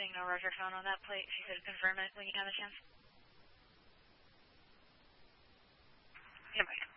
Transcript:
saying no roger phone on that plate. If you could confirm it when you have a chance. Goodbye.